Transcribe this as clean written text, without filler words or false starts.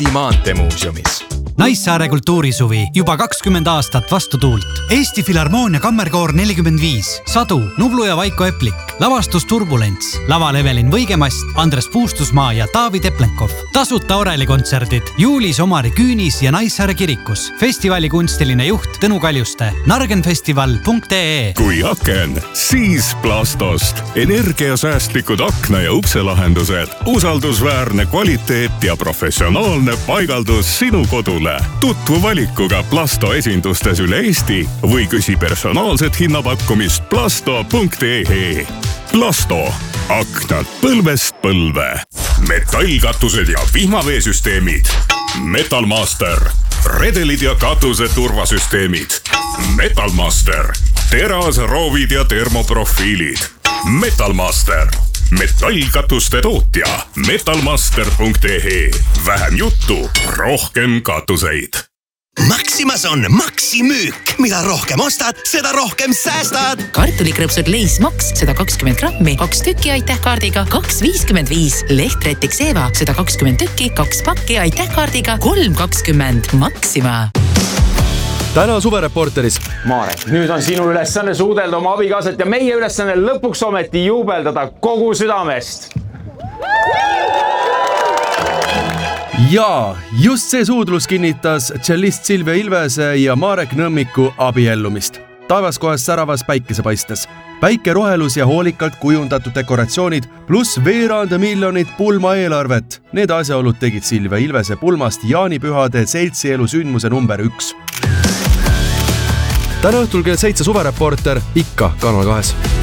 Maanteemuuseumis. Naissaare kultuurisuvi juba 20 aastat vastu tuult. Eesti Filharmoonia Kammerkoor 45, Sadu, Nublu ja Vaiko Eplik, lavastus Turbulents, laval Evelin Võigemast, Andres Puustusmaa ja Taavi Teplenkov. Tasuta orelikontserdid juulis Omari Küünis ja Naissaare kirikus. Festivali kunstiline juht Tõnu Kaljuste. Nargenfestival.ee. Kui aken, siis Plastost. Energiasäästlikud akna- ja ukselahendused, usaldusväärne kvaliteet ja professionaalne paigaldus sinu kodule. Tutvu valikuga Plasto esindustes üle Eesti või küsi personaalset hinnapakkumist plasto.ee. Plasto. Aknad põlvest põlve. Metallkatused ja vihmaveesüsteemid. Metalmaster. Redelid ja katuse turvasüsteemid. Metalmaster. Terasroovid ja termoprofiilid. Metalmaster. Metallkatuste tootja. Metalmaster.ee. Vähem juttu, rohkem katuseid. Maximas on maksimüük. Mida rohkem ostad, seda rohkem säästad. Kartulikrõpsud Leis Max 120 grammi, 2 tükki aitäh kaardiga 2,55. Lehträtik Seva 120 tükki, 2 pakki aitäh kaardiga 3,20. Maxima. Täna suvereporteris. Marek, nüüd on sinu ülesanne suudelda oma abikaasat ja meie ülesanne lõpuks ometi juubeldada kogu südamest. Ja just see suudlus kinnitas tšellist Silvia Ilvese ja Marek Nõmmiku abiellumist. Taevaskohas säravas päikesepaistes. Päikerohelus ja hoolikalt kujundatud dekoratsioonid pluss veerand miljonit pulma eelarvet. Need asjaolud tegid Silvia Ilvese pulmast jaanipühade seltsielu sündmuse number 1. Täna õhtul kell 7 suvereporter ikka Kanal 2.